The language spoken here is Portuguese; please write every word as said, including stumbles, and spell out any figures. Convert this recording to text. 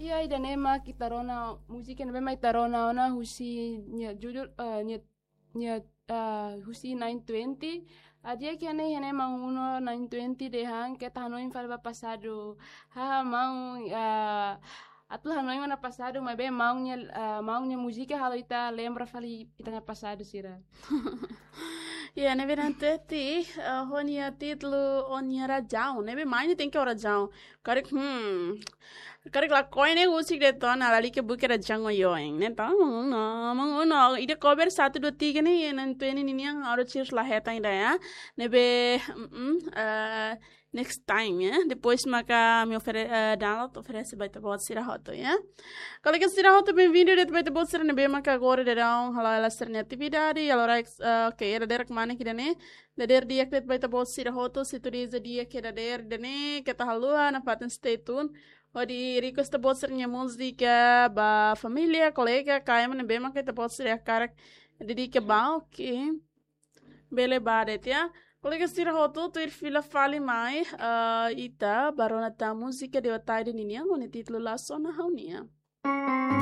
Iya ida nema kitarona musik na bema itarona ona husi nya jujur uh, nya nya uh, husi nine twenty adia que ane ane mau uno nine twenty de han que tá no infalba passado ha mau uh, atu hanoi mana passado mas bem mau nya uh, mau nya música halo ita lembra fali ita passado sira. Yeah, neve nanteti honia título onia rajão, neve mais tem que rajão. Cara, hum. Cara, lá coine usik de tona ali que buque rajão yoing, né? Tá, não, não, não. Ida cover satu dua tiga nih, nanti ini nih yang harus cheers lah heta ainda ya. Neve, hum, next time, ya. Depois maka me oferece uh, download oferece baita bot sira hoto, ya. Kalau que sira hoto bem-vindo de baita bot sira nebe maka agora de down hala ela ser atividade, ela uh, okay, era der mana que dane, da der dia que baita bot sira hoto, se tu diz dia que da der dane, que tá halua na paten stay tuned. Odi request ta bot sira música ba família, colega, kaya man nebe maka ta bot sira cara de que ba, okay. Bele badet, ya. Colega sira hoto tu ir fila fali mai uh, ita barona ta música de otai de ninha, o título lá só na reunia.